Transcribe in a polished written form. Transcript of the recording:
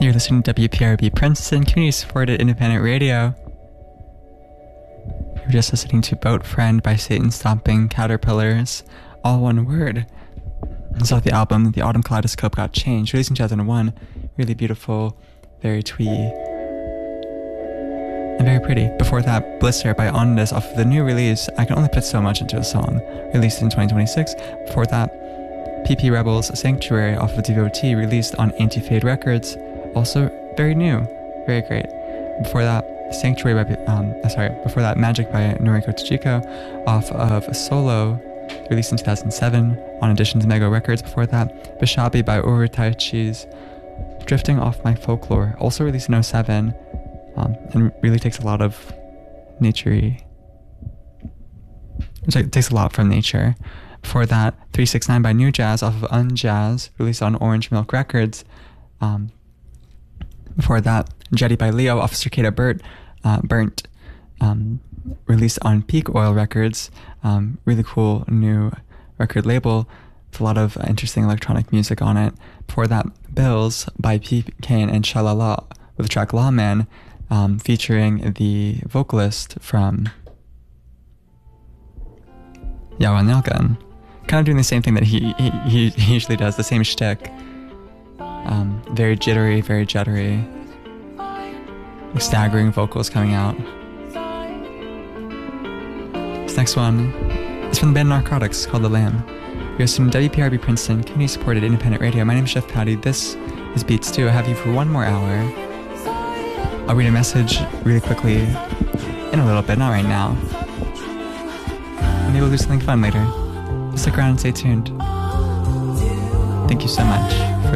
You're listening to WPRB Princeton, community-supported independent radio. You're just listening to Boat Friend by Satan Stomping Caterpillars, all one word. It's off the album The Autumn Kaleidoscope Got Changed, released in 2001. Really beautiful, very twee, and very pretty. Before that, Blister by Ondas off of the new release I Can Only Put So Much Into a Song, released in 2026. Before that, PP Rebels Sanctuary off of Devotee, released on Anti-Fade Records, also very new, very great. Before that, Sanctuary by, before that, Magic by Noriko Tachiko off of Solo, released in 2007 on Editions Mego Records. Before that, Bishabi by Uru Taichi's Drifting Off My Folklore, also released in 2007, and really takes a lot of nature-y, it takes a lot from nature. Before that, 369 by New Jazz off of Unjazz, released on Orange Milk Records. Before that, Jetty by Leo off of Cicada Burnt, released on Peak Oil Records. Really cool new record label with a lot of interesting electronic music on it. Before that, Bills by P. Kane and Shalala with the track Lawman, featuring the vocalist from Yawan Yalgan. Kind of doing the same thing that he usually does, the same shtick. Very jittery, very juddery, staggering vocals coming out. This next one is from the band Narcotics, called The Lamb. You're listening to WPRB Princeton, community-supported independent radio. My name is Chef Patty. This is Beats 2. I have you for one more hour. I'll read a message really quickly in a little bit, not right now. Maybe we'll do something fun later. Stick around and stay tuned. Thank you so much.